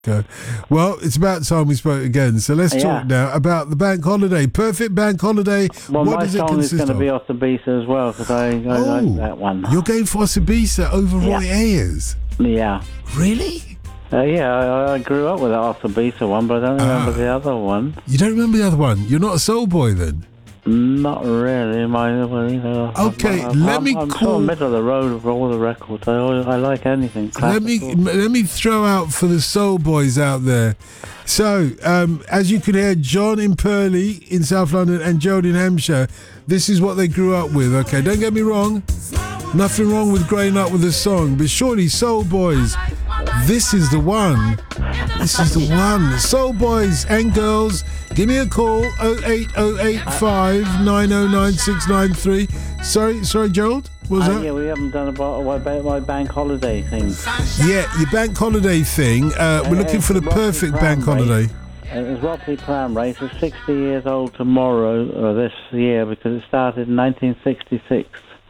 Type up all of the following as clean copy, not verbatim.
Okay. Well, it's about time we spoke again. So let's talk now about the bank holiday. Perfect bank holiday. Well, what my does it song consist is going to of? be off the Bisa as well, because I like that one. You're going for Osibisa over Roy Ayers? Yeah. Really? I grew up with the off the Bisa one, but I don't remember the other one. You don't remember the other one? You're not a soul boy then? Not really. Okay, I'm sort of middle of the road with all the records. I like anything classical. Let me throw out for the soul boys out there. So, as you can hear, John in Purley in South London and Gerald in Hampshire, this is what they grew up with. Okay, don't get me wrong. Nothing wrong with growing up with a song, but surely soul boys, this is the one. This is the one. Soul boys and girls, give me a call, 08085 909 Sorry, Gerald? What was that? Yeah, we haven't done about my bank holiday thing. Yeah, your bank holiday thing. We're looking for the perfect bank holiday. It was Ropley Pram Race. It's 60 years old tomorrow, or this year, because it started in 1966.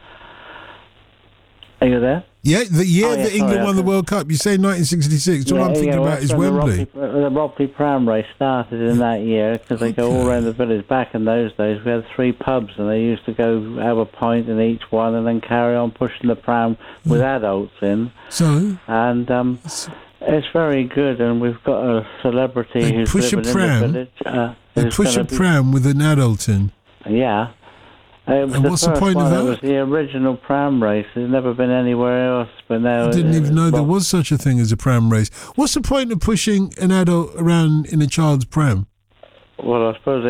Are you there? Yeah, the year that England won the World Cup. You say 1966. All I'm thinking about is Wembley. The Ropley Pram Race started in that year because they go all around the village. Back in those days, we had 3 pubs, and they used to go have a pint in each one and then carry on pushing the pram with adults in. So? And it's very good, and we've got a celebrity who's living in the village. They push a pram with an adult in. Yeah. And what's the point of that? It was the original pram race. It's never been anywhere else. But now I didn't even know there was such a thing as a pram race. What's the point of pushing an adult around in a child's pram? Well, I suppose